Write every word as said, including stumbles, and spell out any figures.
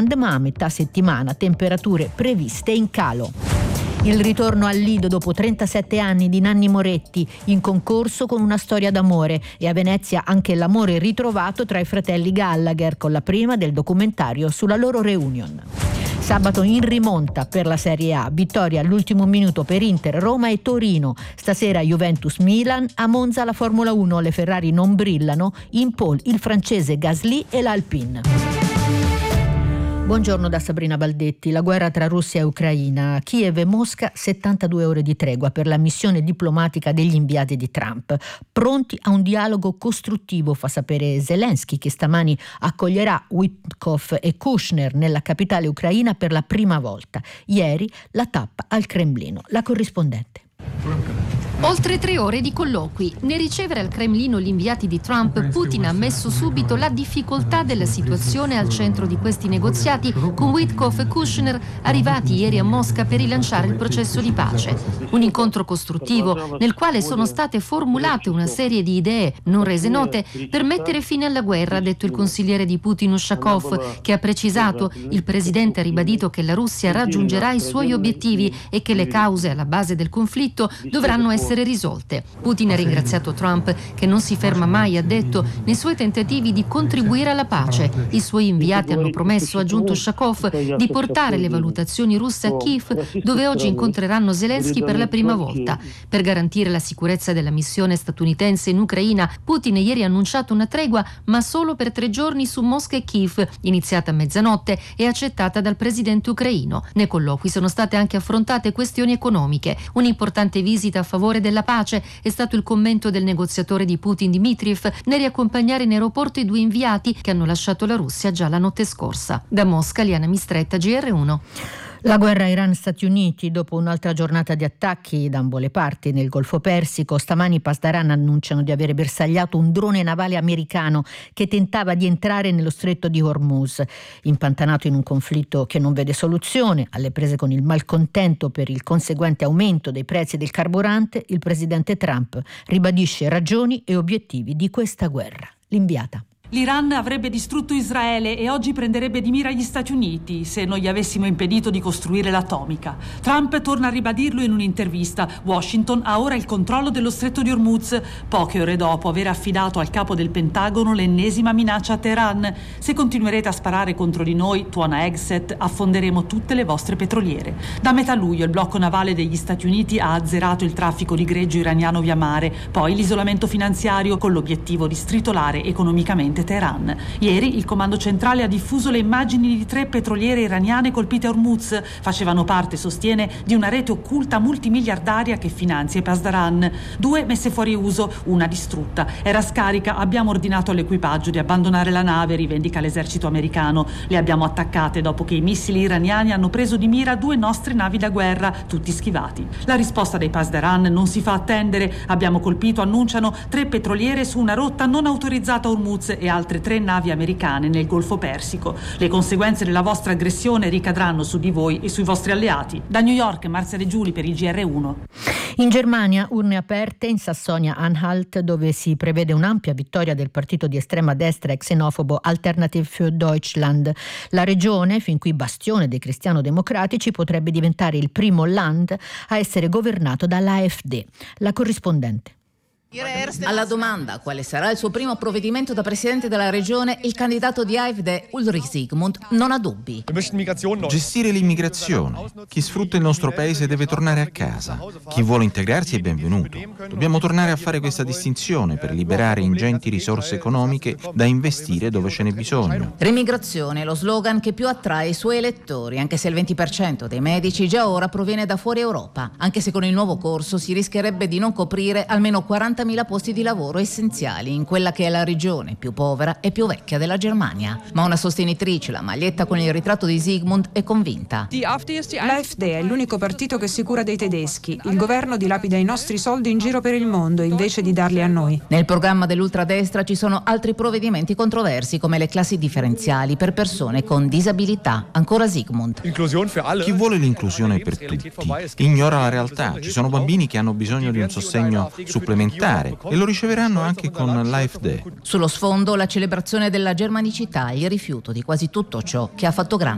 weekend, ma a metà settimana temperature previste in calo. Il ritorno al Lido dopo trentasette anni di Nanni Moretti, in concorso con Una storia d'amore, e a Venezia anche l'amore ritrovato tra i fratelli Gallagher, con la prima del documentario sulla loro reunion. Sabato in rimonta per la Serie A, vittoria all'ultimo minuto per Inter, Roma e Torino. Stasera Juventus-Milan, a Monza la Formula uno, le Ferrari non brillano, in pole il francese Gasly e l'Alpine. Buongiorno da Sabrina Baldetti. La guerra tra Russia e Ucraina. Kiev e Mosca, settantadue ore di tregua per la missione diplomatica degli inviati di Trump. Pronti a un dialogo costruttivo, fa sapere Zelensky, che stamani accoglierà Witkoff e Kushner nella capitale ucraina per la prima volta. Ieri la tappa al Cremlino. La corrispondente. Oltre tre ore di colloqui. Nel ricevere al Cremlino gli inviati di Trump, Putin ha ammesso subito la difficoltà della situazione al centro di questi negoziati, con Witkoff e Kushner arrivati ieri a Mosca per rilanciare il processo di pace. Un incontro costruttivo nel quale sono state formulate una serie di idee non rese note per mettere fine alla guerra, ha detto il consigliere di Putin Ushakov, che ha precisato: il presidente ha ribadito che la Russia raggiungerà i suoi obiettivi e che le cause alla base del conflitto dovranno essere risolte. Putin ha ringraziato Trump, che non si ferma mai, ha detto, nei suoi tentativi di contribuire alla pace. I suoi inviati hanno promesso, ha aggiunto Shakov, di portare le valutazioni russe a Kiev, dove oggi incontreranno Zelensky per la prima volta. Per garantire la sicurezza della missione statunitense in Ucraina, Putin ieri ha annunciato una tregua, ma solo per tre giorni su Mosca e Kiev, iniziata a mezzanotte e accettata dal presidente ucraino. Nei colloqui sono state anche affrontate questioni economiche. Un'importante visita a favore della pace è stato il commento del negoziatore di Putin Dmitriev nel riaccompagnare in aeroporto i due inviati che hanno lasciato la Russia già la notte scorsa. Da Mosca, Liana Mistretta, G R uno. La guerra Iran-Stati Uniti, dopo un'altra giornata di attacchi da ambo le parti nel Golfo Persico, stamani i Pasdaran annunciano di aver bersagliato un drone navale americano che tentava di entrare nello stretto di Hormuz. Impantanato in un conflitto che non vede soluzione, alle prese con il malcontento per il conseguente aumento dei prezzi del carburante, il presidente Trump ribadisce ragioni e obiettivi di questa guerra. L'inviata. L'Iran avrebbe distrutto Israele e oggi prenderebbe di mira gli Stati Uniti se non gli avessimo impedito di costruire l'atomica. Trump torna a ribadirlo in un'intervista. Washington ha ora il controllo dello stretto di Hormuz, poche ore dopo aver affidato al capo del Pentagono l'ennesima minaccia a Teheran. Se continuerete a sparare contro di noi, Tuona Egset, affonderemo tutte le vostre petroliere. Da metà luglio il blocco navale degli Stati Uniti ha azzerato il traffico di greggio iraniano via mare, poi l'isolamento finanziario con l'obiettivo di stritolare economicamente Teheran. Ieri il comando centrale ha diffuso le immagini di tre petroliere iraniane colpite a Hormuz. Facevano parte, sostiene, di una rete occulta multimiliardaria che finanzia i Pasdaran. Due messe fuori uso, una distrutta. Era scarica, abbiamo ordinato all'equipaggio di abbandonare la nave, rivendica l'esercito americano. Le abbiamo attaccate dopo che i missili iraniani hanno preso di mira due nostre navi da guerra, tutti schivati. La risposta dei Pasdaran non si fa attendere. Abbiamo colpito, annunciano, tre petroliere su una rotta non autorizzata a Hormuz e altre tre navi americane nel Golfo Persico. Le conseguenze della vostra aggressione ricadranno su di voi e sui vostri alleati. Da New York, Marzia De Giuli per il G R uno. In Germania, urne aperte in Sassonia-Anhalt, dove si prevede un'ampia vittoria del partito di estrema destra e xenofobo Alternative für Deutschland. La regione, fin qui bastione dei cristiano-democratici, potrebbe diventare il primo Land a essere governato dall'A F D. La corrispondente. Alla domanda quale sarà il suo primo provvedimento da presidente della regione, il candidato di A F D Ulrich Siegmund non ha dubbi. Gestire l'immigrazione. Chi sfrutta il nostro paese deve tornare a casa. Chi vuole integrarsi è benvenuto. Dobbiamo tornare a fare questa distinzione per liberare ingenti risorse economiche da investire dove ce n'è bisogno. Remigrazione è lo slogan che più attrae i suoi elettori, anche se il venti per cento dei medici già ora proviene da fuori Europa, anche se con il nuovo corso si rischierebbe di non coprire almeno quarantamila posti di lavoro essenziali in quella che è la regione più povera e più vecchia della Germania. Ma una sostenitrice, la maglietta con il ritratto di Siegmund, è convinta. L'A F D è l'unico partito che si cura dei tedeschi. Il governo dilapida i nostri soldi in giro per il mondo invece di darli a noi. Nel programma dell'ultradestra ci sono altri provvedimenti controversi come le classi differenziali per persone con disabilità. Ancora Siegmund. Chi vuole l'inclusione per tutti ignora la realtà. Ci sono bambini che hanno bisogno di un sostegno supplementare e lo riceveranno anche con l'A F D. Sullo sfondo la celebrazione della germanicità e il rifiuto di quasi tutto ciò che ha fatto grande